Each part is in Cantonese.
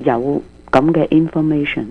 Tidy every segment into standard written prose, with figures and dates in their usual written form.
有咁嘅 information。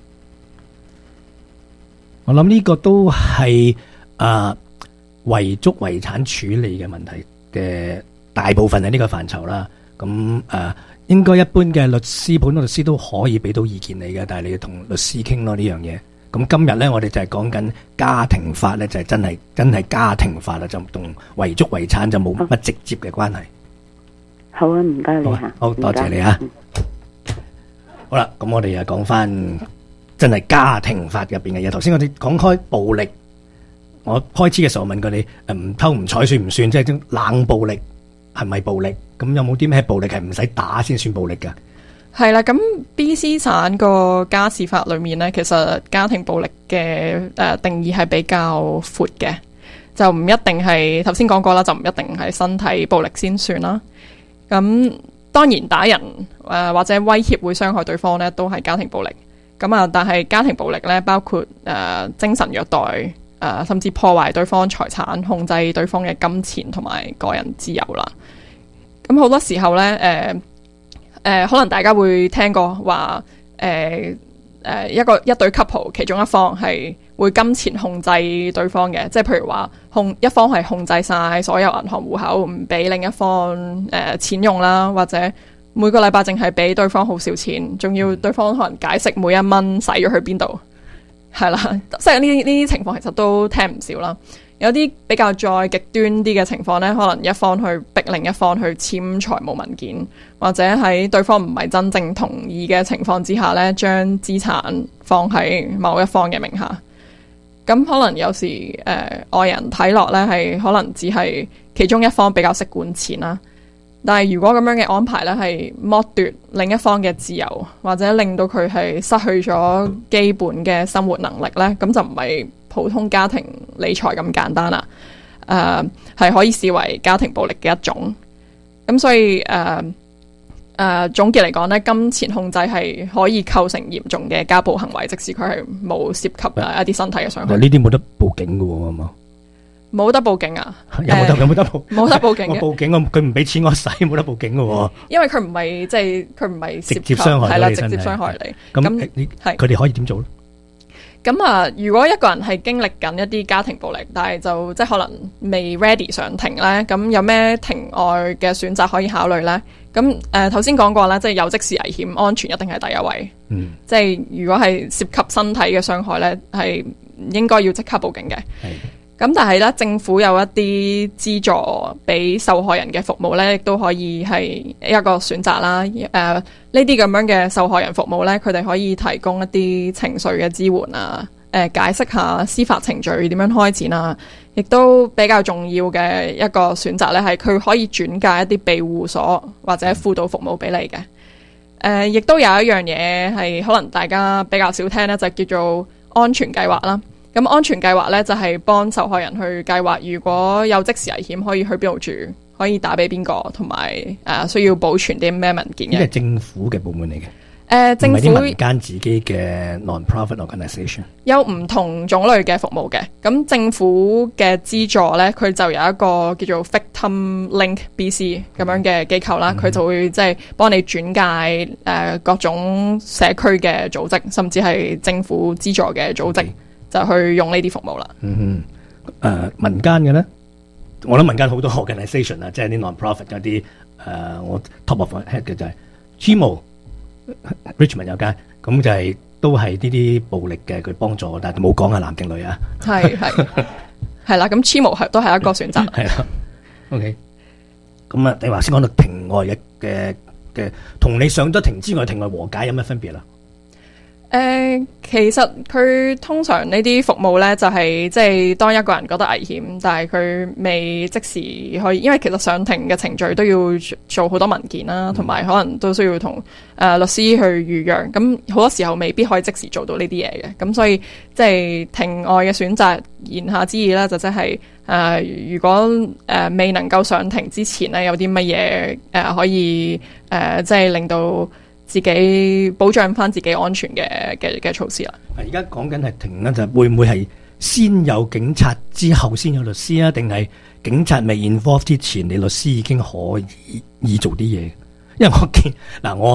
我諗呢個都係遺囑遺產處理嘅問題嘅大部分係呢個範疇啦。咁應該一般嘅律師、普通律師都可以俾到意見你嘅，但係你要同律師傾咯呢樣嘢。咁今日咧，我哋就係講緊家庭法咧，就係真係家庭法啦，就同遺囑遺產就冇乜直接嘅關係。 好啊，唔該你吓， 好多謝你啊。好啦，咁我哋又講翻真係家庭法入邊嘅嘢。頭先我哋講開暴力，我開始嘅時候問過你，唔偷唔睬算唔算？即係種冷暴力係咪暴力？咁有冇啲咩暴力係唔使打先算暴力噶？ 係啦，咁 BC 省個家事法裏面呢，其實家庭暴力嘅定義係比較闊嘅，就唔一定係頭先講過啦，就唔一定係身體暴力先算啦。咁當然打人或者威脅會傷害對方呢，都係家庭暴力。咁啊，但係家庭暴力呢，包括精神虐待甚至破壞對方財產、控制對方嘅金錢同埋個人自由啦。咁好多時候呢，可能大家會聽過話，一對 couple 其中一方係會金錢控制對方嘅，即係譬如話一方係控制晒所有銀行戶口，唔俾另一方錢用啦，或者每個禮拜淨係俾對方好少錢，仲要對方可能解釋每一蚊使咗去邊度，係啦，即係呢啲情況其實都聽唔少啦。有啲比較再極端啲嘅情況呢，可能一方去逼另一方去簽財務文件，或者喺對方唔係真正同意嘅情況之下呢，將資產放喺某一方嘅名下。咁可能有時外人睇落呢，係可能只係其中一方比較識管錢啦。但係如果咁樣嘅安排呢，係剝奪另一方嘅自由，或者令到佢係失去咗基本嘅生活能力呢，咁就唔係普通家庭理財咁簡單啦。係可以視為家庭暴力嘅一種。咁所以總結嚟講呢，金錢控制係可以構成嚴重嘅家暴行為，即使佢係冇涉及一啲身體嘅傷害。 呢啲冇得報警嘅喎，係嘛？ 冇得報警啊？ 有冇得報？ 冇得報警嘅。 我報警，佢唔俾錢我使，冇得報警嘅喎。 因為佢唔係即係佢唔係直接傷害，係啦， 直接傷害你。 咁佢哋可以點做咧？ 咁如果一個人係經歷緊一啲家庭暴力，但係就即係可能未 ready 上庭咧，咁有咩庭外嘅選擇可以考慮咧？咁頭先講過啦，即係有即時危險，安全一定係第一位。即係如果係涉及身體嘅傷害咧，係應該要即刻報警嘅。咁但係咧，政府有一啲資助俾受害人嘅服務咧，亦都可以係一個選擇啦。呢啲咁樣嘅受害人服務咧，佢哋可以提供一啲情緒嘅支援啊，解釋下司法程序點樣開展啊，亦都比較重要嘅一個選擇咧，係佢可以轉介一啲庇護所或者輔導服務俾你嘅。亦都有一樣嘢係可能大家比較少聽咧，就叫做安全計劃啦。咁安全計劃咧就係幫受害人去計劃，如果有即時危險可以去邊度住，可以打俾邊個，同埋需要保存啲咩文件嘅。 呢係政府嘅部門嚟嘅， 政府唔係啲民間自己嘅 non-profit organisation。 有唔同種類嘅服務嘅。咁政府嘅資助咧，佢就有一個叫做 Victim Link BC 咁樣嘅機構啦，佢就會即係幫你轉介各種社區嘅組織，甚至係政府資助嘅組織。就去用呢啲服務啦。 民間嘅咧，我諗民間好多 organisation 啊，即係啲 non-profit 嗰啲我 top of head 嘅就係 Chimo Richmond 有間，咁就係都係呢啲暴力嘅佢幫助，但係冇講係男定女啊。係啦，咁 Chimo 都係一個選擇。係啦，OK。咁你話先講到庭外嘅，同你上咗庭之外庭外和解有咩分別啦？ 其實佢通常呢啲服務呢，就係即係當一個人覺得危險，但係佢未即時可以，因為其實上庭嘅程序都要做好多文件啦，同埋可能都需要同律師去預約，咁好多時候未必可以即時做到呢啲嘢嘅，咁所以即係庭外嘅選擇，言下之意啦，就即係如果未能夠上庭之前呢，有啲乜嘢可以即係令到自己保障翻自己安全嘅措施啦。 而家講緊係庭咧，就會唔會係先有警察之後先有律師啊？定係警察未 involve 之前，你律師已經可以做啲嘢？因為我見嗱，我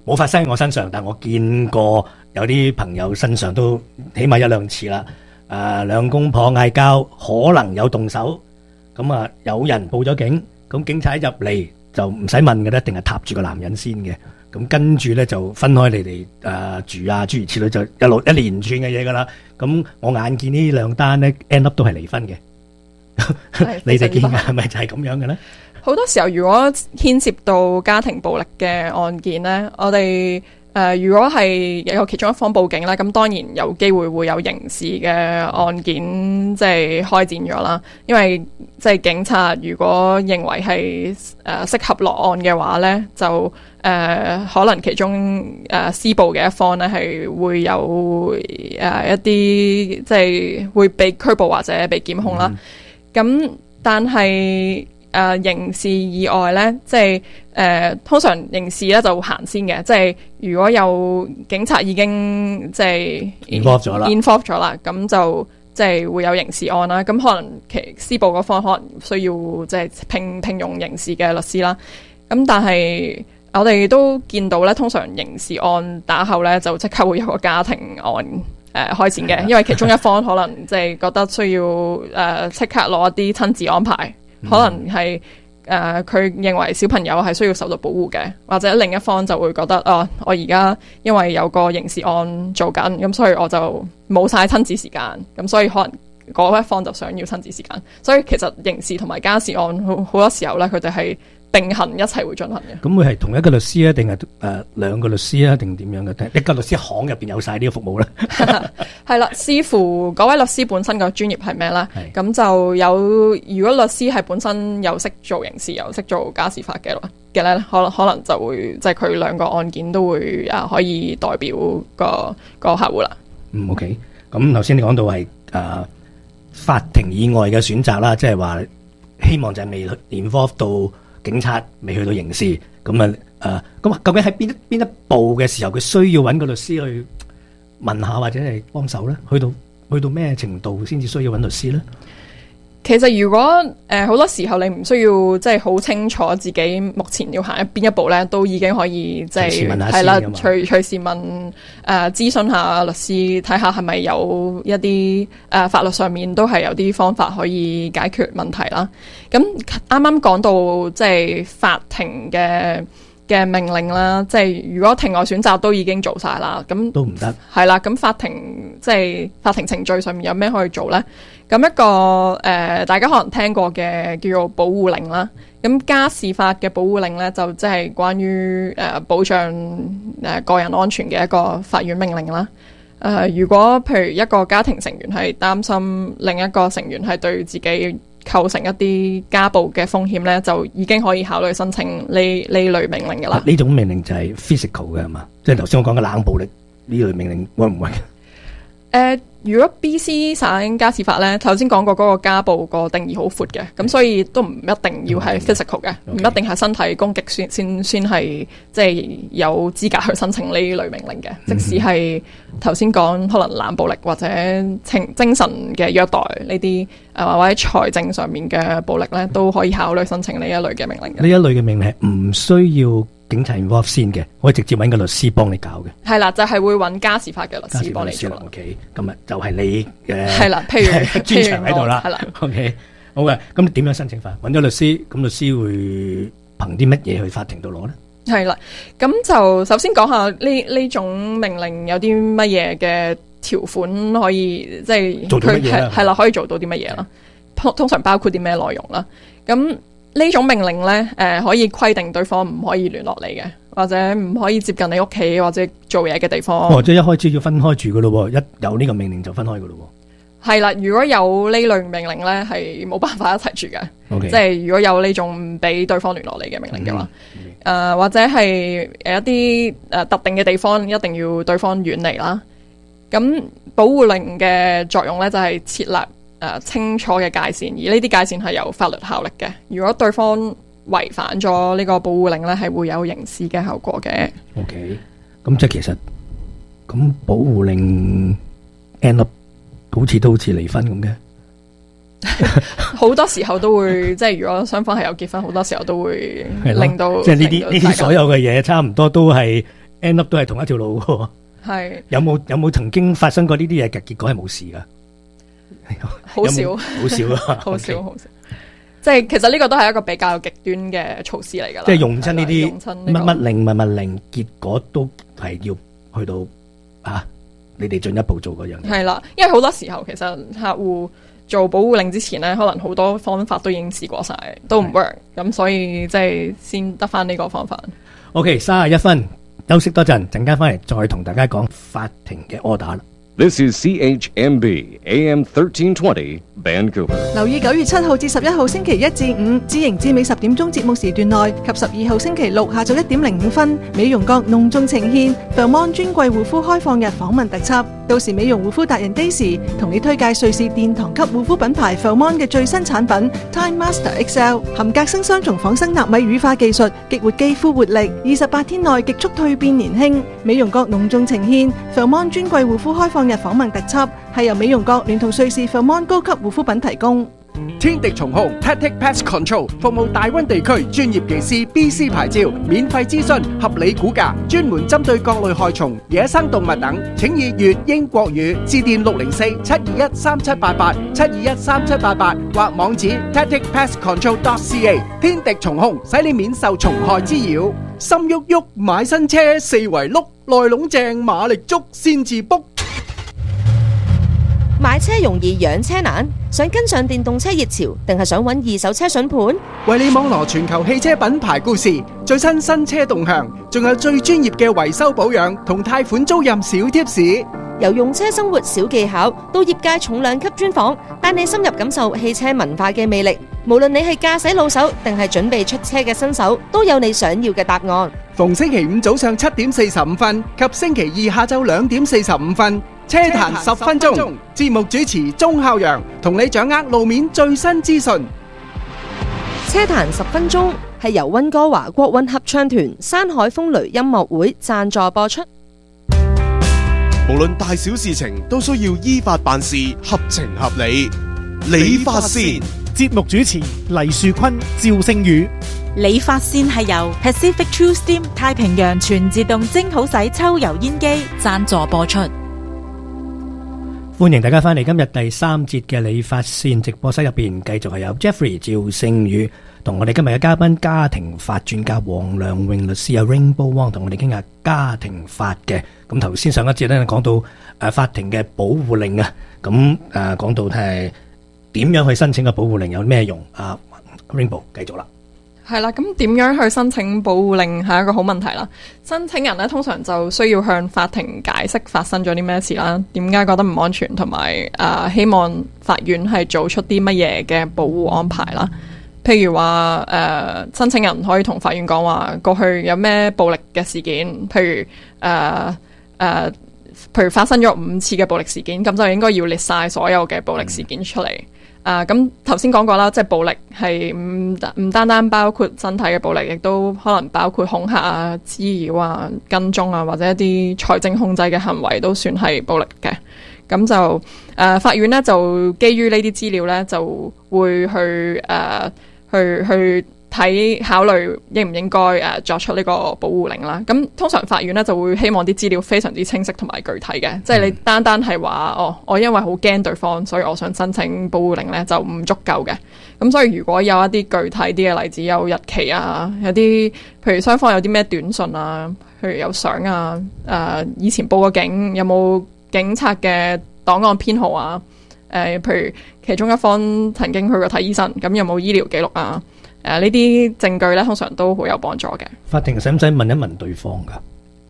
冇發生喺我身上，但我見過有啲朋友身上都起碼一兩次啦。兩公婆嗌交，可能有動手，咁啊有人報咗警，咁警察一入嚟就唔使問嘅咧，一定係踏住個男人先嘅。咁跟住咧就分開你哋住啊，諸如此類，就一連串嘅嘢噶啦。咁我眼見呢兩單咧 end up 都係離婚嘅，你哋見嘅係咪就係咁樣嘅咧？ 好多時候，如果牽涉到家庭暴力嘅案件咧，我哋如果係有其中一方報警咧，咁當然有機會會有刑事嘅案件即係開展咗啦。因為即係警察如果認為係適合落案嘅話咧，就可能其中施暴嘅一方咧係會有一啲即係會被拘捕或者被檢控啦。咁但係刑事以外咧，即係通常刑事咧就行先嘅，即係如果有警察已經即係 involve 咗啦，咁就即係會有刑事案啦。咁可能其施暴嗰方可能需要即係聘用刑事嘅律師啦。咁但係我哋都見到咧，通常刑事案打後咧就即刻會有個家庭案開展嘅，因為其中一方可能即係覺得需要即刻攞一啲親子安排。可能係佢認為小朋友係需要受到保護嘅，或者另一方就會覺得我而家因為有個刑事案做緊，咁所以我就冇晒親子時間，咁所以可能嗰一方就想要親子時間。所以其實刑事同埋家事案好多時候咧，佢哋係並行一齊會進行嘅。 咁會係同一個律師啊，定係兩個律師啊，定點樣嘅？一個律師行入邊有晒呢個服務咧？ 係啦，視乎嗰位律師本身個專業係咩啦。咁就有，如果律師係本身又識做刑事又識做家事法嘅咧，可能就會即係佢兩個案件都會可以代表個客戶啦。 OK。咁頭先你講到係法庭以外嘅選擇啦，即係話希望就係未 involve 到警察，未去到刑事。咁咁究竟喺邊一步嘅時候，佢需要揾個律師去問下或者係幫手咧？去到咩程度先至需要揾律師咧？ 其實如果好多時候你唔需要即係好清楚自己目前要行邊一步咧，都已經可以即係係啦，隨時問諮詢下律師，睇下係咪有一啲法律上面都係有啲方法可以解決問題啦。咁啱啱講到即係法庭嘅命令啦，即係如果庭外選擇都已經做晒啦，咁都唔得。係啦，咁法庭即係法庭程序上面有咩可以做咧？咁一個大家可能聽過嘅叫做保護令啦。咁家事法嘅保護令咧，就即係關於保障個人安全嘅一個法院命令啦。如果譬如一個家庭成員係擔心另一個成員係對自己構成一啲家暴嘅風險咧，就已經可以考慮申請呢類命令噶啦。呢種命令就係 physical 嘅係嘛？即係頭先我講嘅冷暴力呢類命令會唔會？如果 BC 省家事法咧，頭先講過嗰個家暴個定義好闊嘅，咁所以都唔一定要係 physical 嘅，唔一定係身體攻擊先係即係有資格去申請呢類命令嘅。即使係頭先講可能冷暴力或者精神嘅虐待呢啲或者財政上面嘅暴力咧，都可以考慮申請呢一類嘅命令嘅。呢一類嘅命令係唔需要警察 involve 先嘅，可以直接揾個律師幫你搞嘅。係啦，就係會揾家事法嘅律師幫你做啦。OK，咁啊就係你嘅係啦，譬如專長喺度啦。係啦 ，OK， 好嘅。咁你點樣申請法？揾咗律師，咁律師會憑啲乜嘢去法庭度攞咧？係啦，咁就首先講下呢種命令有啲乜嘢嘅條款可以即係做到乜嘢？係啦，可以做到啲乜嘢啦？通常包括啲咩內容啦？咁呢種命令咧，可以規定對方唔可以聯絡你嘅，或者唔可以接近你屋企或者做嘢嘅地方。即係一開始要分開住噶咯，一有呢個命令就分開噶咯。係啦，如果有呢類命令咧，係冇辦法一齊住嘅。Okay. 即係如果有呢種唔俾對方聯絡你嘅命令嘅話，或者係一啲特定嘅地方一定要對方遠離啦。咁保護令嘅作用咧，就係設立清楚嘅界線，而呢啲界線係有法律效力嘅。如果對方違反咗呢個保護令咧，係會有刑事嘅後果嘅。OK， 咁即係其實咁保護令 end up 好似離婚咁嘅，好多時候都會即係如果雙方係有結婚，好多時候都會令到即係呢啲所有嘅嘢差唔多都係 end up 都係同一條路喎。 係有冇曾經發生過呢啲嘢嘅結果係冇事噶？ 好少， 好少啊， 好少，好少。即係其實呢個都係一個比較極端嘅措施嚟㗎啦。 即係用親呢啲乜乜令，結果都係要去到你哋進一步做嗰樣嘢。 係啦，因為好多時候其實客戶做保護令之前咧，可能好多方法都已經試過晒，都唔 work，咁所以即係先得翻呢個方法。 OK， 31分，休息多陣，陣間翻嚟再同大家講法庭嘅 order 啦。 This is CHMB AM 1320 Vancouver。 留意9月7號至11號星期1至5，知營至美10點鐘節目時段內及12號星期6下晝1點05分，美容閣隆重呈現 Fairmont 專櫃護膚開放日訪問特輯。到時美容護膚達人 Daisy 同你推介瑞士殿堂級護膚品牌 Fairmont 嘅最新產品 Time Master XL， 含隔星雙重仿生納米乳化技術，激活肌膚活力，28天內極速蛻變年輕。美容閣隆重呈現 Fairmont 專櫃護膚開放日訪問特輯，係由美容閣聯同瑞士 Fairmont 高級護膚品提供。 天敵蟲控 Tactic Pest Control 服務大溫地區專業技師 BC 牌照，免費諮詢，合理估價，專門針對各類害蟲、野生動物等，請以粵英國語致電604-721-3788 721-3788或網址 tacticpestcontrol.ca。 天敵蟲控使你免受蟲害滋擾。心喐喐買新車，四圍碌，內籠正馬力足先至卜。 買車容易養車難，想跟上電動車熱潮，定係想揾二手車筍盤？ 為你網羅全球汽車品牌故事、最新新車動向，仲有最專業嘅維修保養同貸款租賃小貼士。 由用車生活小技巧到業界重量級專訪，帶你深入感受汽車文化嘅魅力。無論你係駕駛老手定係準備出車嘅新手，都有你想要嘅答案。 逢星期五早上7點45分及星期二下晝2點45分，車談10分鐘，節目主持鐘孝陽同你掌握路面最新資訊。 車壇10分鐘係由溫哥華國韻合唱團山海風雷音樂會贊助播出。 無論大小事情都需要依法辦事，合情合理。理髮線節目主持黎樹坤、趙星宇。 理髮線係由 Pacific True Steam 太平洋全自動蒸好洗抽油煙機贊助播出。 歡迎大家翻嚟今日第3節嘅理髮線直播室入邊，繼續係有 Jeffrey 趙星宇同我哋今日嘅嘉賓家庭法專家黃良榮律師，有 Rainbow Wong 同我哋傾下家庭法嘅。咁頭先上一節咧講到法庭嘅保護令啊，咁講到係點樣去申請個保護令有咩用啊 ？Rainbow 繼續啦。 係啦，咁點樣去申請保護令係一個好問題啦。申請人咧通常就需要向法庭解釋發生咗啲咩事啦，點解覺得唔安全，同埋希望法院係做出啲乜嘢嘅保護安排啦。譬如話申請人可以同法院講話過去有咩暴力嘅事件，譬如發生咗5次嘅暴力事件，咁就應該要列晒所有嘅暴力事件出嚟。咁頭先講過啦，即係暴力係唔單單包括身體嘅暴力，亦都可能包括恐嚇啊、滋擾啊、跟蹤啊，或者一啲財政控制嘅行為都算係暴力嘅。咁就法院呢，就基於呢啲資料呢，就會去考慮應唔應該作出呢個保護令啦。咁通常法院呢，就會希望啲資料非常之清晰同埋具體嘅，即係你單係話我因為好驚對方，所以我想申請保護令呢，就唔足夠嘅。咁所以如果有一啲具體啲嘅例子，有日期啊，有啲譬如雙方有啲咩短信啊，譬如有相啊，以前報過警，有冇警察嘅檔案編號啊，譬如其中一方曾經去過睇醫生，咁有冇醫療記錄啊？呢啲證據咧，通常都好有幫助嘅。法庭使唔使問一問對方噶？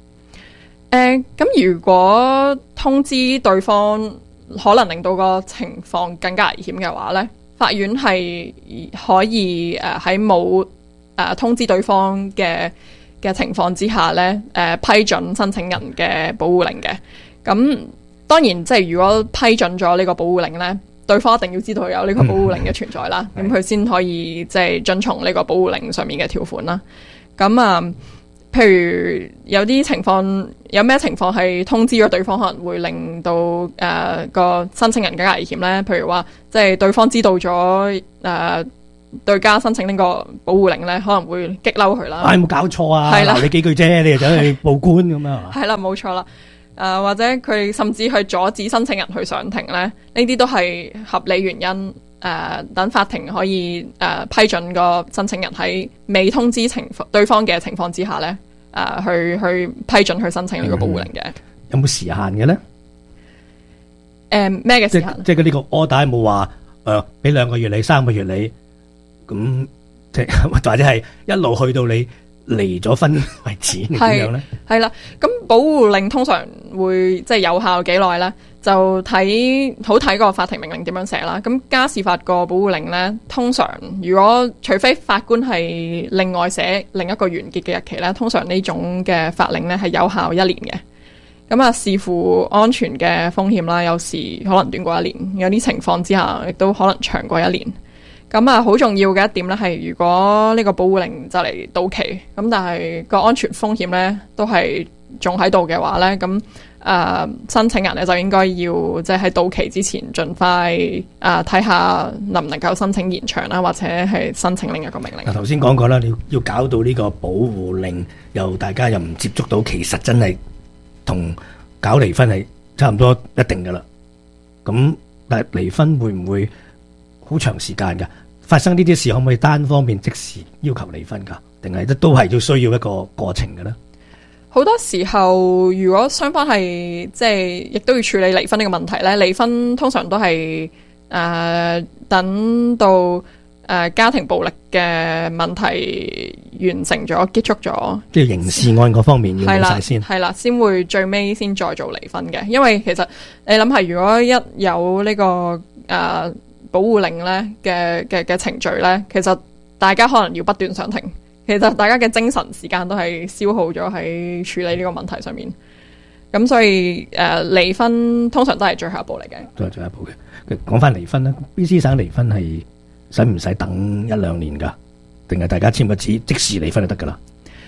咁如果通知對方可能令到個情況更加危險嘅話咧，法院係可以喺冇通知對方嘅情況之下咧，批准申請人嘅保護令嘅。咁當然，即係如果批准咗呢個保護令咧，對方一定要知道有呢個保護令嘅存在啦，咁佢先可以即係遵從呢個保護令上面嘅條款啦。咁譬如有啲情況，有咩情況係通知咗對方可能會令到個申請人更加危險咧？譬如話，即係對方知道咗對家申請呢個保護令咧，可能會激嬲佢啦。 有冇搞錯啊？ 係啦， 鬧你幾句啫，你就走去報官咁樣。 係啦，冇錯啦。或者佢甚至去阻止申請人去上庭咧，呢啲都係合理原因。等法庭可以批准個申請人喺未通知對方嘅情況之下咧，去批准去申請呢個保護令嘅。 有冇時限嘅咧？ 咩嘅時限？ 即係呢個 order 冇話俾2個月你3個月你，咁即係或者係一路去到你離咗婚為止，點樣咧？係啦，咁保護令通常會即係有效幾耐咧？就睇個法庭命令點樣寫啦。咁家事法個保護令咧，通常如果除非法官係另外寫另一個完結嘅日期咧，通常呢種嘅法令咧係有效1年嘅。咁啊，視乎安全嘅風險啦，有時可能短過1年，有啲情況之下亦都可能長過1年。咁啊，好重要嘅一點咧係，如果呢個保護令就嚟到期，咁但係個安全風險咧都係仲喺度嘅話咧，咁申請人咧就應該要即係喺到期之前盡快睇下能唔能夠申請延長啦，或者係申請另一個命令。 頭先講過啦，你要搞到呢個保護令，大家又唔接觸到，其實真係同搞離婚係差唔多一定噶啦。咁但係離婚會唔會好長時間噶？發生呢啲事可唔可以單方面即時要求離婚噶？定係都係要需要一個過程嘅咧？ 好多時候，如果雙方係即係亦都要處理離婚呢個問題咧，離婚通常都係等到家庭暴力嘅問題完成咗、結束咗，即係刑事案嗰方面要冇晒先， 係啦，先會最尾先再做離婚嘅。因為其實你諗下，如果一有呢個保護令咧嘅程序咧，其實大家可能要不斷上庭。其實大家嘅精神時間都係消耗咗喺處理呢個問題上面，咁所以離婚通常都係最後一步嚟嘅。 都係最後一步嘅。講翻離婚啦，BC 省離婚係使唔使等1-2年噶？定係大家簽個紙即時離婚就得噶啦？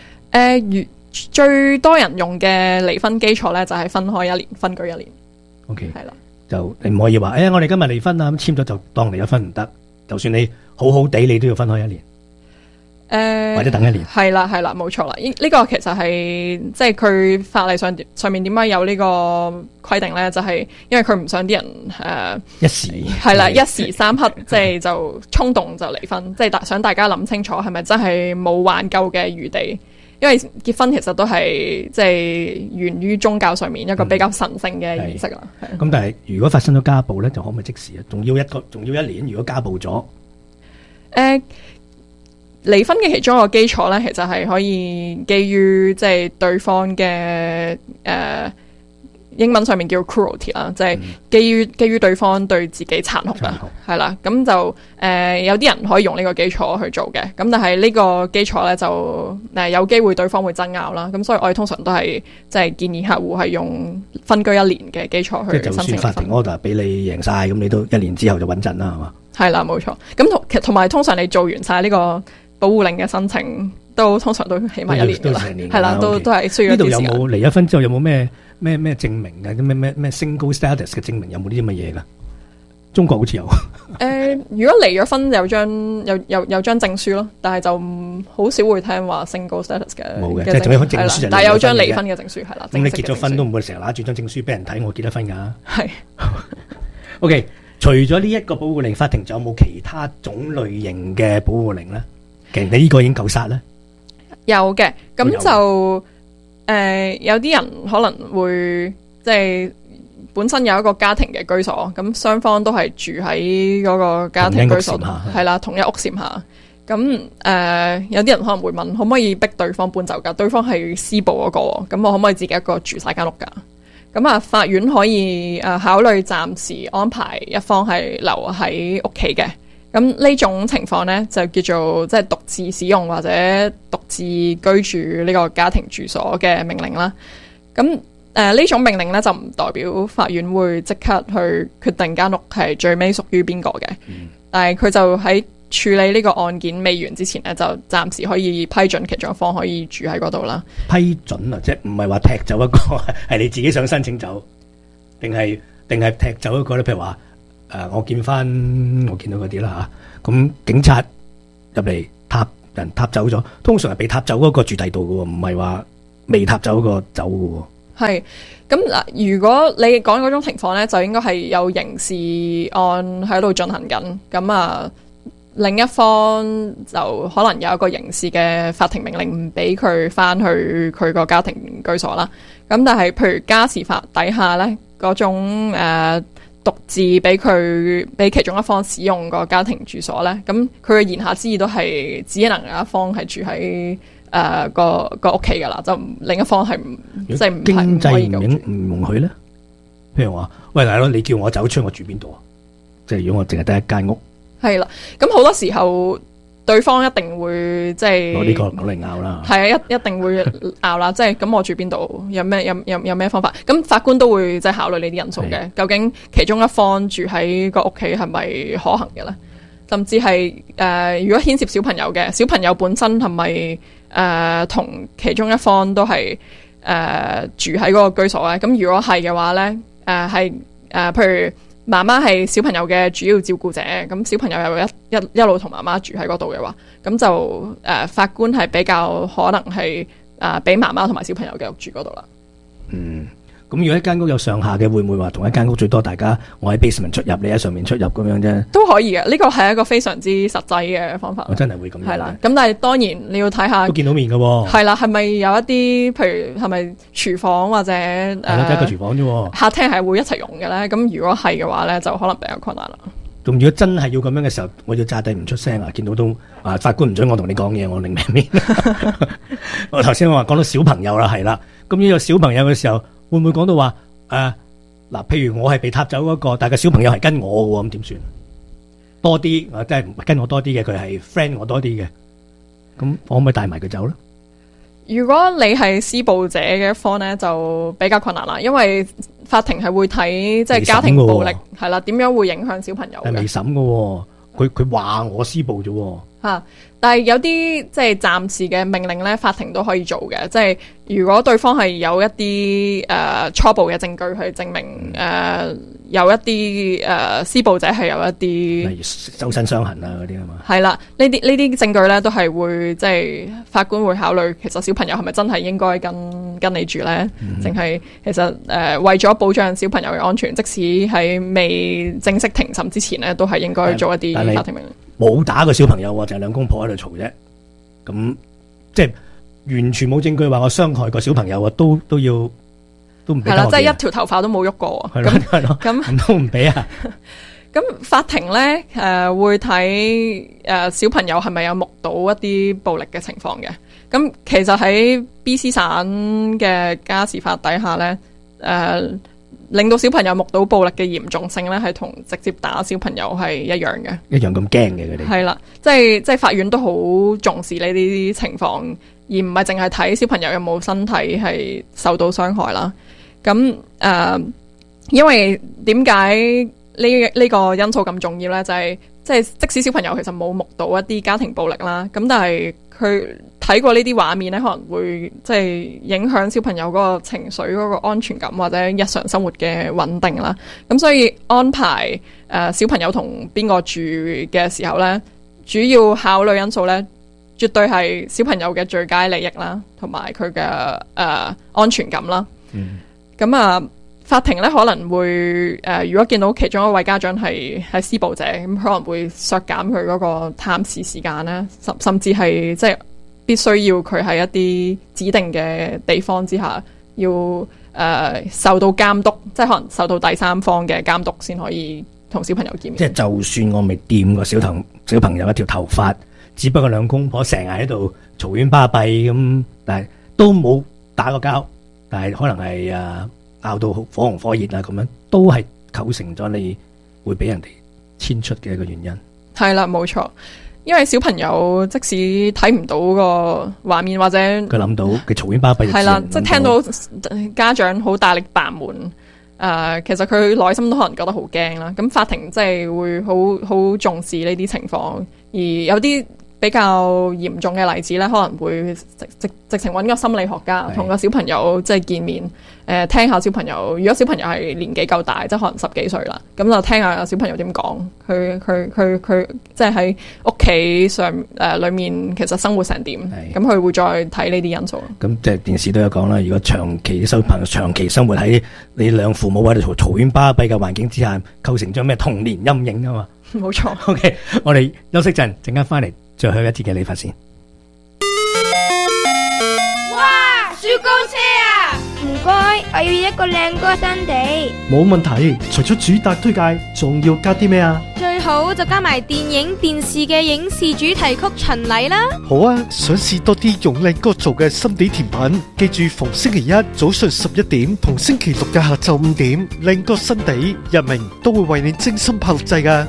最多人用嘅離婚基礎咧就係分開1年，分居1年。 OK， 係啦， 就你唔可以話我哋今日離婚啦，咁簽咗就當離咗婚唔得。就算你好好地，你都要分開1年。或者等1年，係啦，冇錯啦。呢個其實係即係佢法例上面點解有呢個規定咧？就係因為佢唔想啲人一時三刻即係就衝動就離婚，即係想大家諗清楚係咪真係冇挽救嘅餘地。因為結婚其實都係即係源於宗教上面一個比較神聖嘅儀式啦。咁但係如果發生咗家暴咧，就可唔可以即時啊？仲要1年？如果家暴咗，離婚嘅其中一個基礎咧，其實係可以基於即係對方嘅英文上面叫 cruelty 啦，即係基於對方對自己殘酷啦，係啦，咁就有啲人可以用呢個基礎去做嘅，咁但係呢個基礎咧就有機會對方會爭拗啦，咁所以我哋通常都係即係建議客戶係用分居1年嘅基礎去申請離婚。即係就算法庭 order 俾你贏晒，咁你都1年之後就穩陣啦，係嘛？係啦，冇錯。咁同埋通常你做完晒呢個保護令嘅申請，都通常都起碼1年㗎啦，係啦，都係需要一段時間。呢度有冇離咗婚之後有冇咩證明嘅？咩 single status 嘅證明有冇啲咁嘅嘢㗎？中國好似有。如果離咗婚有張證書咯，但係就好少會聽話 single status 嘅。冇嘅，即係仲有證書，但係有張離婚嘅證書係啦。咁你結咗婚都唔會成日拿住張證書俾人睇，我結咗婚㗎。係。OK，除咗呢一個保護令，法庭仲有冇其他種類型嘅保護令咧？其實你呢個已經夠殺啦。有嘅，咁就有啲人可能會即係本身有一個家庭嘅居所，咁雙方都係住喺嗰個家庭居所，係啦，同一屋檐下。咁有啲人可能會問，可唔可以逼對方搬走㗎？對方係施暴嗰個，咁我可唔可以自己一個住晒間屋㗎？咁啊，法院可以考慮暫時安排一方係留喺屋企嘅。咁呢種情況呢，就叫做即係獨自使用或者獨自居住呢個家庭住所嘅命令啦。咁呢種命令呢，就唔代表法院會即刻去決定間屋係最尾屬於邊個嘅。但係佢就喺處理呢個案件未完之前呢，就暫時可以批准其中一方可以住喺嗰度啦。批准啊，即係唔係話踢走一個，係你自己想申請走，定係踢走一個咧？譬如話我見到嗰啲啦吓，咁警察入嚟撻人撻走咗，通常係被撻走嗰個住第度嘅喎，唔係話未撻走嗰個走嘅喎。 係咁嗱，如果你講嗰種情況咧，就應該係有刑事案喺度進行緊，咁啊另一方就可能有一個刑事嘅法庭命令唔俾佢翻去佢個家庭居所啦。咁但係譬如家事法底下咧，嗰種獨自俾其中一方使用個家庭住所咧，咁佢嘅言下之意都係只能有一方係住喺個屋企噶啦，就另一方係即係唔經濟可以唔容許咧。譬如話，喂大佬，你叫我走出，我住邊度啊？即係如果我淨係得一間屋， 係啦。咁好多時候，對方一定會即係攞呢個攞嚟拗啦。 係啊，一定會拗啦。即係咁，我住邊度？有咩方法？咁法官都會即係考慮呢啲因素嘅。究竟其中一方住喺個屋企係咪可行嘅咧？甚至係如果牽涉小朋友嘅，小朋友本身係咪同其中一方都係住喺嗰個居所咧？咁如果係嘅話咧，譬如媽媽係小朋友嘅主要照顧者，咁小朋友又一路同媽媽住喺嗰度嘅話，咁就法官係比較可能係俾媽媽同埋小朋友繼續住嗰度啦。 嗯。咁如果一間屋有上下嘅，會唔會話同一間屋最多大家我喺 basement 出入，你喺上面出入咁樣啫？都可以嘅，呢個係一個非常之實際嘅方法。 我真係會咁樣。係啦，咁但係當然你要睇下。 都見到面㗎喎。係啦，係咪有一啲，譬如係咪廚房或者係咯，得一個廚房啫喎。 客廳係會一齊用嘅咧？咁如果係嘅話咧，就可能比較困難啦。 咁如果真係要咁樣嘅時候，我要揸低唔出聲啊！見到都法官唔准我同你講嘢，我另命面。我頭先我話講到小朋友啦，係啦。咁呢個小朋友嘅時候，會唔會講到話譬如我係被撻走嗰個，但係個小朋友係跟我嘅喎，咁點算？多啲即係唔係跟我多啲嘅，佢係 friend 我多啲嘅，咁我可唔可以帶埋佢走咧？ 如果你係施暴者嘅一方咧，就比較困難啦，因為法庭係會睇即係家庭暴力係啦，點樣會影響小朋友嘅。係未審嘅喎，佢話我施暴啫喎。但係有啲即係暫時嘅命令咧，法庭都可以做嘅。即係如果對方係有一啲初步嘅證據去證明有一啲施暴者係有一啲例如周身傷痕啊嗰啲啊嘛。係啦，呢啲證據咧都係會即係法官會考慮，其實小朋友係咪真係應該跟你住咧？淨係其實為咗保障小朋友嘅安全，即使喺未正式庭審之前咧，都係應該做一啲法庭命令。冇打個小朋友，就係兩公婆喺度嘈啫。咁即係完全冇證據話我傷害個小朋友啊，都唔俾。係啦， 即係一條頭髮都冇喐過。 係咯，咁都唔俾啊。 咁法庭咧會睇小朋友係咪有目睹一啲暴力嘅情況嘅。咁其實喺 BC 省嘅家事法底下咧，令到小朋友目睹暴力嘅嚴重性咧，係同直接打小朋友係一樣嘅，一樣咁驚嘅佢哋。係啦，即係法院都好重視呢啲情況，而唔係淨係睇小朋友有冇身體係受到傷害啦。咁因為點解呢個因素咁重要咧？就係即使小朋友其實冇目睹一啲家庭暴力啦，咁但係佢睇過呢啲畫面咧，可能會即係影響小朋友嗰個情緒、嗰個安全感或者日常生活嘅穩定啦。咁所以安排小朋友同邊個住嘅時候咧，主要考慮因素咧，絕對係小朋友嘅最佳利益啦，同埋佢嘅安全感啦。咁法庭咧可能會如果見到其中一位家長係施暴者，咁可能會削減佢嗰個探視時間咧，甚至係即係必須要佢喺一啲指定嘅地方之下，要受到監督，即係可能受到第三方嘅監督先可以同小朋友見面。即係就算我未掂過小朋友一條頭髮，只不過兩公婆成日喺度嘈冤巴閉咁，但係都冇打過交，但係可能係拗到火紅火熱啊，咁樣都係構成咗你會俾人哋遷出嘅一個原因。係啦，冇錯，因為小朋友即使睇唔到個畫面或者佢諗到佢嘈冤巴閉，係啦，即係聽到家長好大力扮門，其實佢內心都可能覺得好驚啦。咁法庭即係會好重視呢啲情況，而有啲比較嚴重嘅例子咧，可能會直情揾個心理學家同個小朋友即係見面，聽下小朋友。如果小朋友係年紀夠大，即係可能10幾歲啦，咁就聽下小朋友點講，佢即係喺屋企上裏面其實生活成點，咁佢會再睇呢啲因素。 咁即係電視都有講啦，如果長期小朋友長期生活喺你兩父母喺度嘈喧巴閉嘅環境之下，構成咗咩童年陰影啊嘛。 冇錯。 OK， 我哋休息陣間翻嚟。最後一節嘅理髮先。 哇！雪糕車啊！唔該，我要一個靚哥新地。 冇問題，除咗主打推介，仲要加啲咩啊？ 最好就加埋電影、電視嘅影視主題曲巡禮啦。 好啊，想試多啲用靚哥做嘅新地甜品，記住逢星期一早上11點同星期六嘅下晝5點，靚哥新地日明都會為你精心拍錄製㗎。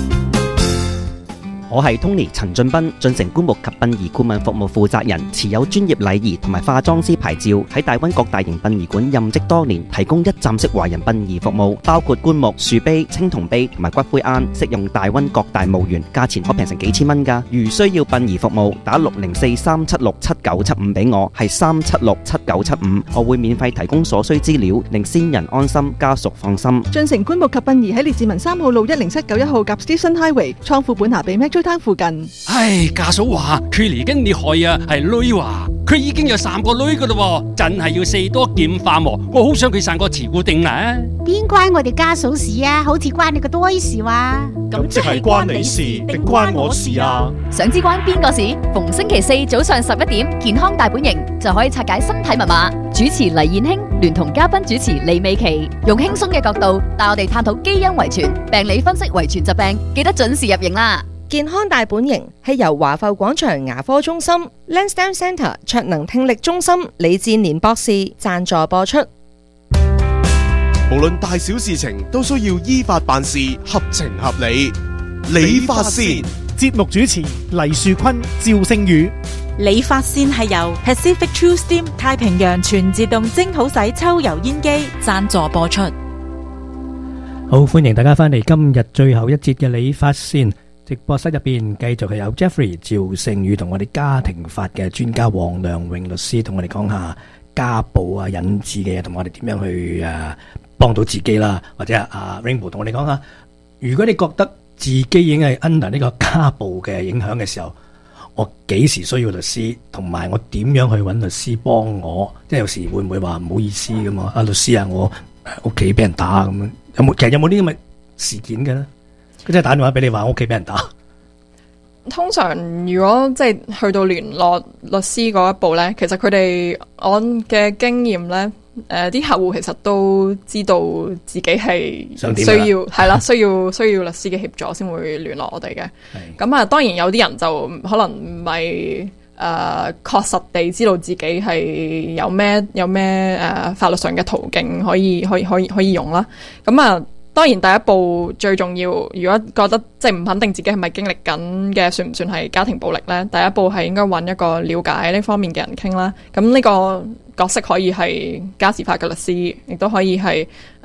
我係 Tony 陳俊斌，進城棺木及殯儀顧問服務負責人，持有專業禮儀同埋化妝師牌照，喺大灣各大型殯儀館任職多年，提供一站式華人殯儀服務，包括棺木、樹碑、青銅碑同埋骨灰龕，適用大灣各大墓園，價錢可平成幾千蚊㗎。如需要殯儀服務，打604-376-7975俾我，係376-7975，我會免費提供所需資料，令先人安心，家屬放心。 進城棺木及殯儀喺列治文3號路10791號夾 Station Highway，倉庫本下比 Metro Town 附近。 唉，家嫂話佢嚟緊你害啊，係女話佢已經有3個女噶啦，真係要四多劍化喎。我好想佢生個慈固定啊！ 邊關我哋家嫂事啊？好似關你個多事話。 咁即係關你事定關我事啊？ 想知關邊個事？逢星期4早上11點，健康大本營就可以拆解身體密碼。主持黎燕卿聯同嘉賓主持李美琪，用輕鬆嘅角度帶我哋探討基因遺傳、病理分析遺傳疾病，記得準時入營啦！ 健康大本營係由華埠廣場牙科中心、Lansdowne Centre 卓能聽力中心李志年博士贊助播出。 無論大小事情都需要依法辦事，合情合理。理髮線節目主持黎樹坤、趙星宇。 理髮線係由 Pacific True Steam 太平洋全自動蒸好洗抽油煙機贊助播出。 好，歡迎大家翻嚟今日最後一節嘅理髮線。直播室入邊繼續係有 Jeffrey 趙勝宇同我哋家庭法嘅專家黃良榮律師同我哋講下家暴啊引致嘅嘢，同我哋點樣去幫到自己啦，或者阿 Rainbow 同我哋講下，如果你覺得自己已經係 under 呢個家暴嘅影響嘅時候，我幾時需要律師，同埋我點樣去揾律師幫我？即係有時會唔會話唔好意思咁嘛？阿律師啊，我屋企俾人打咁樣，其實有冇呢啲咁嘅事件嘅咧？佢真係打電話俾你話屋企俾人打。 通常如果即係去到聯絡律師嗰一步咧，其實佢哋我嘅經驗咧，啲客戶其實都知道自己係需要係啦，需要律師嘅協助先會聯絡我哋嘅。咁啊，當然有啲人就可能唔係確實地知道自己係有咩法律上嘅途徑可以用啦。咁啊。當然第一步最重要，如果覺得即係唔肯定自己係咪經歷緊嘅，算唔算係家庭暴力呢？第一步係應該揾一個了解呢方面嘅人傾啦。咁呢個角色可以係家事法嘅律師，亦都可以係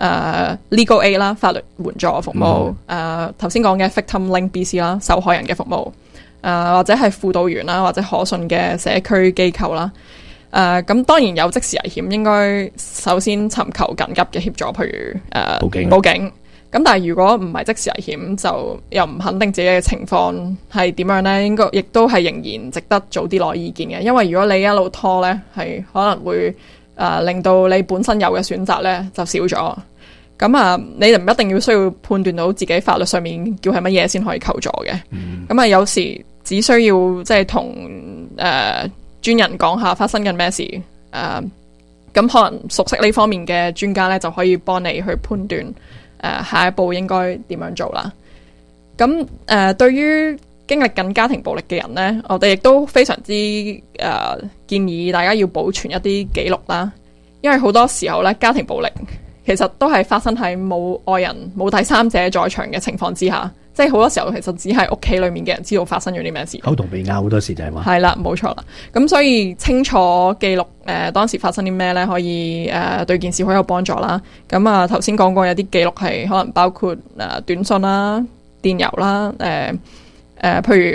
legal aid 啦，法律援助服務。頭先講嘅 Victim Link BC 啦，受害人嘅服務。或者係輔導員啦，或者可信嘅社區機構啦。咁當然有即時危險，應該首先尋求緊急嘅協助，譬如報警。咁但係如果唔係即時危險，就又唔肯定自己嘅情況係點樣呢？應該亦都係仍然值得早啲攞意見嘅，因為如果你一路拖呢，係可能會令到你本身有嘅選擇呢就少咗。咁你就唔一定要需要判斷到自己法律上面叫係乜嘢先可以求助嘅。咁有時只需要即係同專人講下發生緊咩事，咁可能熟悉呢方面嘅專家呢，就可以幫你去判斷下一步應該點樣做啦。咁對於經歷緊家庭暴力嘅人呢，我哋亦都非常之建議大家要保存一啲記錄啦，因為好多時候呢，家庭暴力其實都係發生喺冇外人、冇第三者在場嘅情況之下。即係好多時候其實只係屋企裏面嘅人知道發生咗啲咩事， 口同鼻拗好多時就係話係啦，冇錯啦。咁所以清楚記錄當時發生啲咩咧，可以對件事好有幫助啦。咁頭先講過有啲記錄係可能包括短信啦、電郵啦，譬如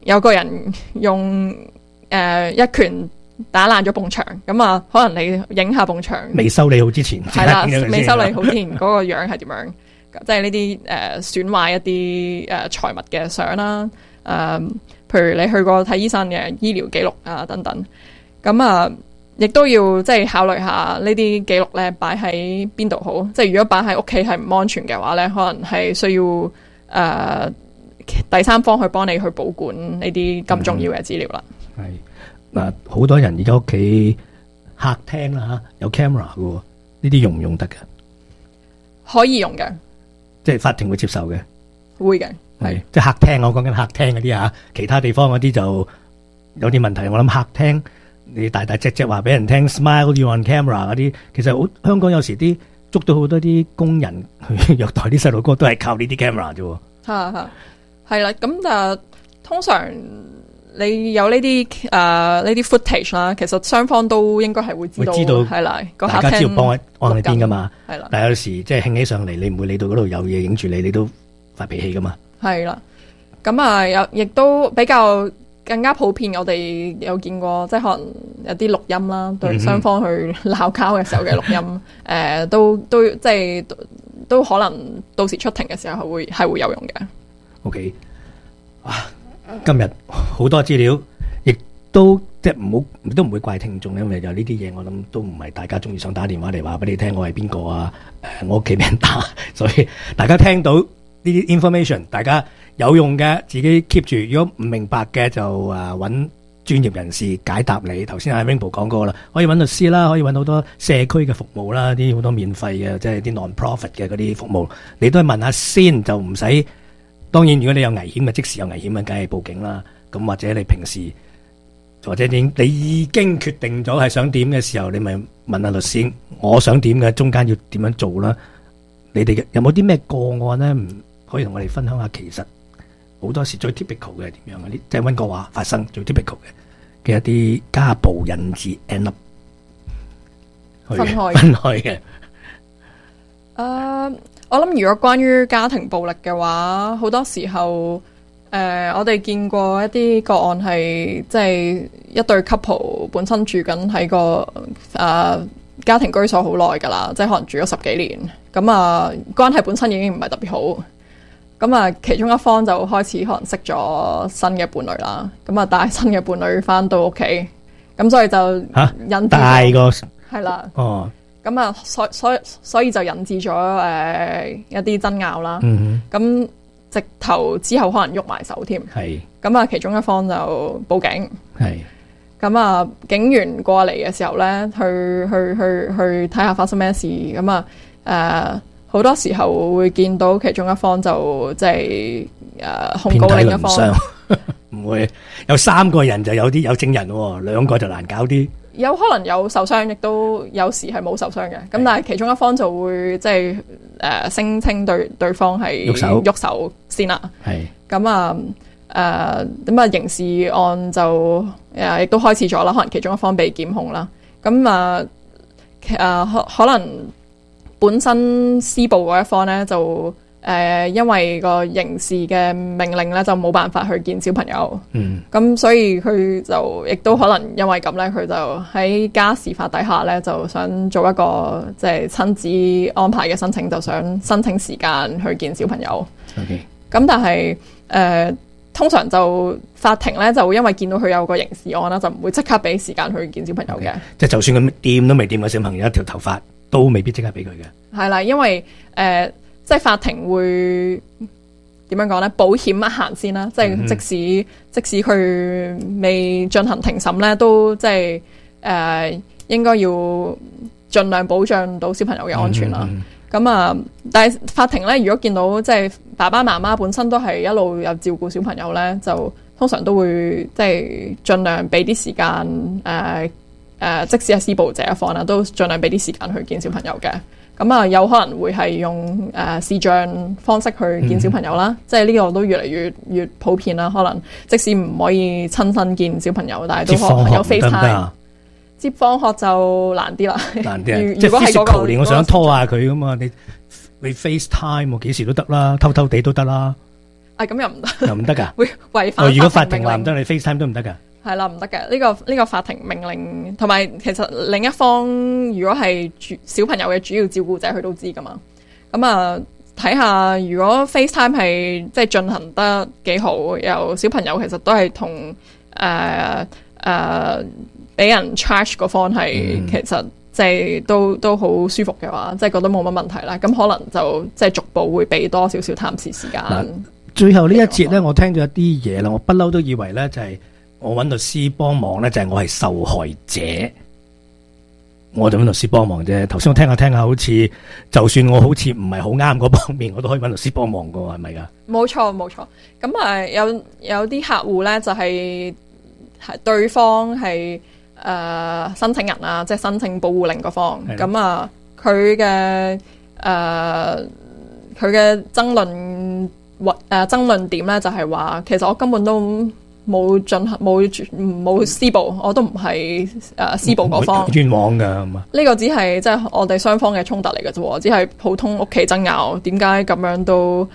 有個人用一拳打爛咗埲牆，咁啊可能你影下埲牆未修理好之前， 係啦，未修理好之前嗰個樣係點樣？即係呢啲損壞一啲財物嘅相啦，譬如你去過睇醫生嘅醫療記錄啊等等，咁啊亦都要即係考慮下呢啲記錄咧擺喺邊度好。即係如果擺喺屋企係唔安全嘅話咧，可能係需要第三方去幫你去保管呢啲咁重要嘅資料啦。 係嗱，好多人而家屋企客廳啦有 camera 嘅喎，呢啲用唔用得嘅？ 可以用嘅， 即係法庭會接受嘅， 會嘅。 係即係客廳，我講緊客廳嗰啲啊，其他地方嗰啲就有啲問題。我諗客廳你大大隻隻話俾人聽 ，smile you on camera 嗰啲，其實香港有時啲捉到好多啲工人去虐待啲細路哥，都係靠呢啲 camera 啫。 係啦，咁但通常你有呢啲呢啲 footage 啦，其實雙方都應該係會知道係啦， 大家知道幫按喺邊噶嘛。 係啦， 但係有時即係興起上嚟，你唔會理到嗰度有嘢影住你，你都發脾氣噶嘛。 係啦，咁啊亦都比較更加普遍，我哋有見過，即係可能有啲錄音啦，對雙方去鬧交嘅時候嘅錄音，都即係都可能到時出庭嘅時候係會有用嘅。 OK， 今日好多資料，亦都即係都唔會怪聽眾，因為就呢啲嘢，我諗都唔係大家中意想打電話嚟話俾你聽，我係邊個啊？我屋企俾人打，所以大家聽到呢啲 information， 大家有用嘅自己 keep 住，如果唔明白嘅就揾專業人士解答你。頭先阿 Rainbow 講過啦，可以揾律師啦，可以揾好多社區嘅服務啦，啲好多免費嘅，即係啲 non-profit 嘅嗰啲服務，你都係問下先，就唔使。當然，如果你有危險嘅，即時有危險嘅，梗係報警啦。咁或者你平時或者你已經決定咗係想點嘅時候，你咪問下律師，我想點嘅，中間要點樣做啦？你哋有冇啲咩個案咧？可以同我哋分享下。其實好多時最 typical 嘅係點樣嘅？即係溫哥華發生最 typical 嘅一啲家暴引致 end up 分開嘅。 我諗如果關於家庭暴力嘅話，好多時候我哋見過一啲個案係即係一對 couple 本身住緊喺個家庭居所好耐噶啦，即係可能住咗10幾年，咁啊關係本身已經唔係特別好，咁啊其中一方就開始可能識咗新嘅伴侶啦，咁啊帶新嘅伴侶翻到屋企，咁所以就引致大個係啦， 哦。 咁啊，所以就引致咗一啲爭拗啦。咁直頭之後可能喐埋手添。係。咁啊，其中一方就報警。係。咁啊，警員過嚟嘅時候咧，去睇下發生咩事。咁啊，好多時候會見到其中一方就即係控告另一方。 唔會有3個人就有證人喎，2個就難搞啲。 有可能有受傷，亦都有時係冇受傷嘅。咁但係其中一方就會即係聲稱對方係喐手先啦。係咁啊，刑事案就亦都開始咗啦。可能其中一方被檢控啦。咁可能本身施暴嗰一方咧就因為個刑事嘅命令咧就冇辦法去見小朋友，咁所以佢就亦都可能因為咁咧，佢就喺家事法底下咧就想做一個即係親子安排嘅申請，就想申請時間去見小朋友。咁但係通常就法庭咧就因為見到佢有個刑事案啦，就唔會即刻俾時間去見小朋友嘅。 即係就算佢掂都未掂過小朋友一條頭髮，都未必即刻俾佢嘅。係啦，因為即係法庭會點樣講咧？保險一行先啦，即係即使佢未進行庭審咧，都即係應該要盡量保障到小朋友嘅安全啦。咁啊，但係法庭咧，如果見到即係爸爸媽媽本身都係一路有照顧小朋友咧，就通常都會即係盡量俾啲時間即使係施暴者一方啦，都盡量俾啲時間去見小朋友嘅。咁啊，有可能會係用視像方式去見小朋友啦，即係呢個都越嚟越普遍啦。可能即使唔可以親身見小朋友，但係都可能有 FaceTime。接放學就難啲啦， 難啲。即係 physical，我想拖下佢咁嘛，你 FaceTime 幾時都得啦，偷偷地都得啦。 咁又唔得， 又唔得㗎， 會違反。 如果法庭話唔得，你 FaceTime 都唔得㗎。 係啦，唔得嘅。呢個法庭命令，同埋其實另一方如果係小朋友嘅主要照顧者，佢都知㗎嘛。咁啊，睇下如果 FaceTime 係即係進行得幾好，由小朋友其實都係同俾人 charge 嗰方係其實即係都好舒服嘅話，即係覺得冇乜問題啦。咁可能就即係逐步會俾多少少探視時間。 最後呢一節咧，我聽咗一啲嘢啦，我不嬲都以為咧就係我揾律師幫忙咧，就係我係受害者，我就揾律師幫忙啫。頭先我聽下，好似就算我好似唔係好啱嗰方面，我都可以揾律師幫忙噶，係咪噶？冇錯。咁有啲客戶咧就係對方係申請人啊，即係申請保護令嗰方。咁啊，佢嘅爭論點咧就係話，其實我根本都冇施暴，我都唔係施暴嗰方， 冤枉㗎係嘛？ 呢個只係即係我哋雙方嘅衝突嚟嘅啫，只係普通屋企爭拗。點解咁樣都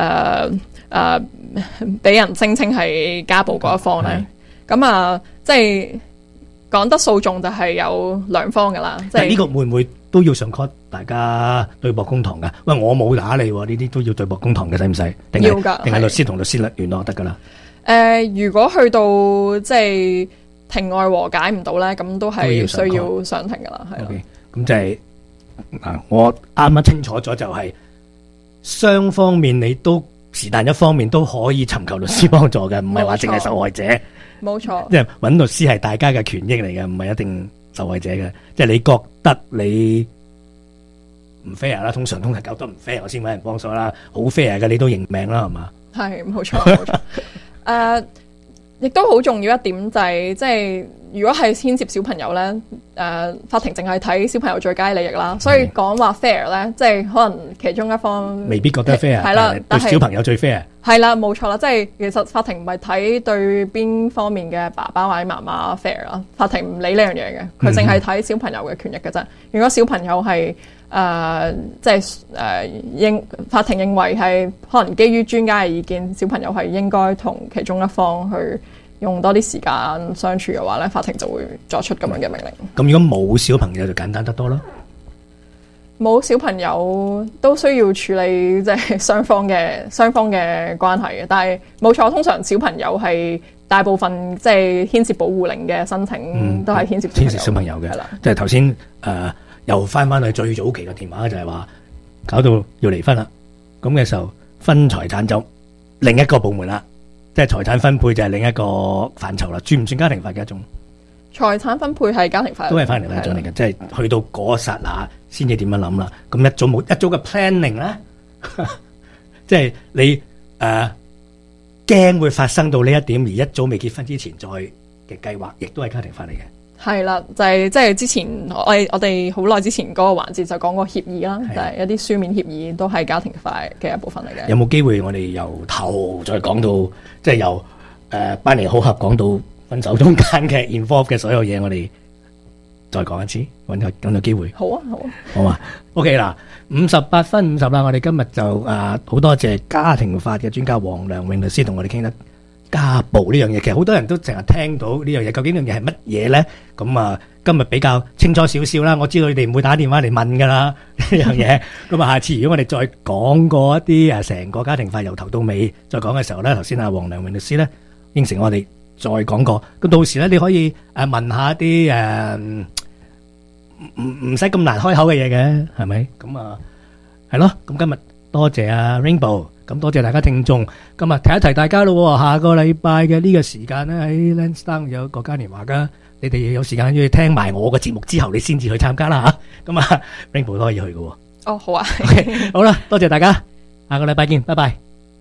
俾人聲稱係家暴嗰一方咧？咁啊，即係講得訴訟就係有兩方噶啦。即係呢個會唔會都要上 court 大家對簿公堂噶？喂，我冇打你，呢啲都要對簿公堂嘅，使唔使？要噶，定係律師同律師聯絡得噶啦？ 如果去到即係庭外和解唔到咧，咁都係需要上庭噶啦。係啦， 咁就係我啱啱清楚咗，就係雙方面你都是但一方面都可以尋求律師幫助嘅，唔係話淨係受害者。冇錯，即係揾律師係大家嘅權益嚟嘅，唔係一定受害者嘅。即係你覺得你唔 fair 啦，通常搞得唔 fair，我先揾人幫手啦。好 fair 嘅，你都認命啦，係嘛？係，冇錯。亦都好重要一點就係，即係如果係牽涉小朋友咧，法庭淨係睇小朋友最佳利益啦，所以講話 fair 咧，即係可能其中一方未必覺得 fair，係啦，對小朋友最 fair。係啦，冇錯啦，即係其實法庭唔係睇對邊方面嘅爸爸或者媽媽 fair 啦，法庭唔理呢樣嘢嘅，佢淨係睇小朋友嘅權益嘅啫。如果小朋友係即係法庭認為係可能基於專家嘅意見，小朋友係應該同其中一方去用多啲時間相處嘅話咧，法庭就會作出咁樣嘅命令。咁如果冇小朋友就簡單得多咯。冇小朋友都需要處理即係雙方嘅關係嘅，但係冇錯，通常小朋友係大部分即係牽涉保護令嘅申請都係牽涉小朋友嘅。係啦，即係頭先又翻去最早期嘅電話，就係話搞到要離婚啦，咁嘅時候分財產就另一個部門啦，即係財產分配就係另一個範疇啦。算唔算家庭法嘅一種？財產分配係家庭法，都係家庭法一種嚟嘅，即係去到嗰剎那先至點樣諗啦。咁一早嘅 planning 咧，即係你驚會發生到呢一點，而一早未結婚之前再嘅計劃，亦都係家庭法嚟嘅。係啦，就係即係之前我哋好耐之前嗰個環節就講過協議啦，就係一啲書面協議都係家庭法嘅一部分嚟嘅。有冇機會我哋由頭再講到，即係由班尼好合講到分手中間嘅 involve 嘅所有嘢，我哋再講一次，揾個機會。好啊，好啊 OK 啦，58分50啦，我哋今日就好多謝家庭法嘅專家黃良榮律師同我哋傾得家暴呢樣嘢。其實好多人都成日聽到呢樣嘢，究竟呢樣嘢係乜嘢咧？咁今日比較清楚少少啦。我知道你哋唔會打電話嚟問噶啦呢樣嘢。咁下次如果我哋再講過一啲成個家庭法由頭到尾再講嘅時候咧，頭先黃良榮律師咧應承我哋再講過。咁到時咧你可以問下一啲唔使咁難開口嘅嘢嘅，係咪？咁係咯。咁今日多謝Rainbow。咁多謝大家聽眾，今日提一提大家咯。下個禮拜嘅呢個時間咧，喺 Lansdowne 有個嘉年華噶，你哋有時間要聽埋我嘅節目之後，你先至去參加啦吓。咁Rainbow 都可以去嘅。哦，好啊。Okay, 好啦，多謝大家，下個禮拜見，拜拜。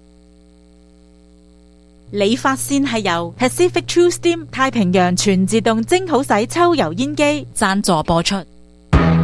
理髮線係由 Pacific True Steam 太平洋全自動蒸好洗抽油煙機贊助播出。